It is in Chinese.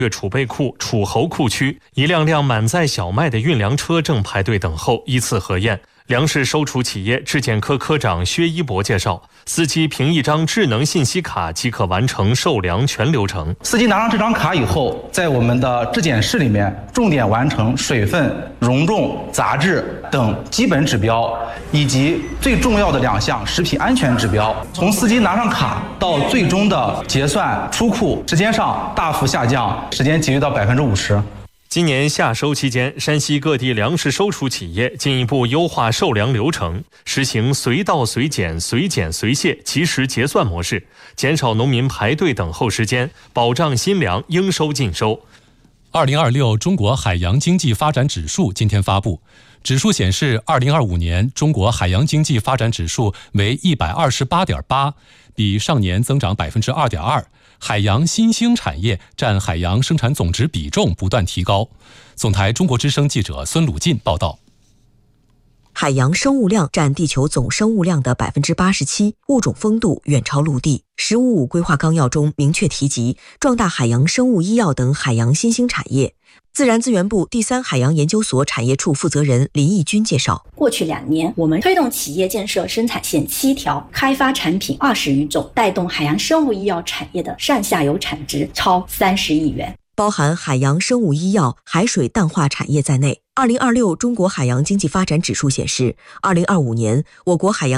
储备库楚侯库区，一辆辆满载小麦的运粮车正排队等候依次核验。粮食收储企业质检科科长薛一博介绍，司机凭一张智能信息卡即可完成售粮全流程。 司机拿上这张卡以后，在我们的质检室里面重点完成水分、容重、杂质等基本指标，以及最重要的2项食品安全指标。从司机拿上卡到最终的结算出库，时间上大幅下降，时间节约到50%。 今年夏收期间，山西各地粮食收储企业进一步优化售粮流程，实行随到随检、随检随卸及时结算模式，减少农民排队等候时间，保障新粮应收尽收。 2026中国海洋经济发展指数今天发布，指数显示，2025年中国海洋经济发展指数为128.8，比上年增长2.2%。海洋新兴产业占海洋生产总值比重不断提高。总台中国之声记者孙鲁进报道。 海洋生物量占地球总生物量的87%，物种丰度远超陆地。“15+5”规划纲要中明确提及壮大海洋生物医药等海洋新兴产业。自然资源部第3海洋研究所产业处负责人林义军介绍， 过去2年，我们推动企业建设生产线7条，开发产品20余种，带动海洋生物医药产业的上下游产值超30亿元。 包含海洋生物医药、海水淡化产业在内，2026中国海洋经济发展指数显示，2025年我国海洋